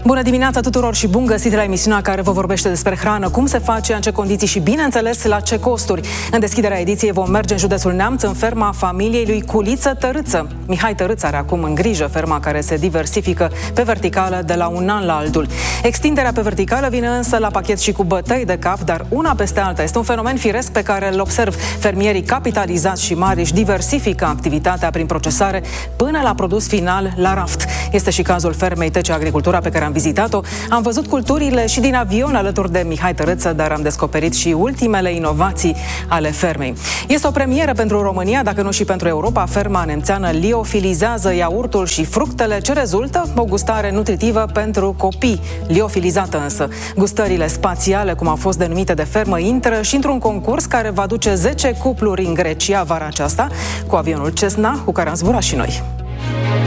Bună dimineața tuturor și bun găsit la emisiunea care vă vorbește despre hrană, cum se face, în ce condiții și, bineînțeles, la ce costuri. În deschiderea ediției vom merge în județul Neamț, în ferma familiei lui Culiță Tărâță. Mihai Tărâță are acum în grijă ferma care se diversifică pe verticală de la un an la altul. Extinderea pe verticală vine însă la pachet și cu bătăi de cap, dar una peste alta. Este un fenomen firesc pe care îl observ. Fermierii capitalizați și mari își diversifică activitatea prin procesare până la produs final, la raft. Este și cazul fermei TC Agricultura pe care am vizitat-o. Am văzut culturile și din avion alături de Mihai Tărâță, dar am descoperit și ultimele inovații ale fermei. Este o premieră pentru România, dacă nu și pentru Europa. Ferma nemțeană liofilizează iaurtul și fructele, ce rezultă o gustare nutritivă pentru copii. Liofilizată însă. Gustările spațiale, cum au fost denumite de fermă, intră și într-un concurs care va duce 10 cupluri în Grecia vara aceasta, cu avionul Cessna, cu care am zburat și noi.